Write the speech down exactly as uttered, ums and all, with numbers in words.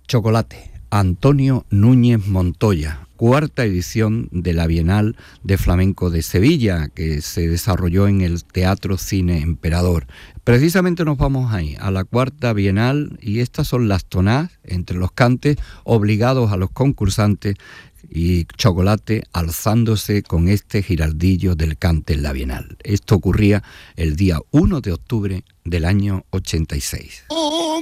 Chocolate, Antonio Núñez Montoya, cuarta edición de la Bienal de Flamenco de Sevilla, que se desarrolló en el Teatro Cine Emperador. Precisamente nos vamos ahí, a la cuarta Bienal, y estas son las tonás entre los cantes obligados a los concursantes, y Chocolate alzándose con este giraldillo del cante en la Bienal. Esto ocurría el día uno de octubre del año ochenta y seis.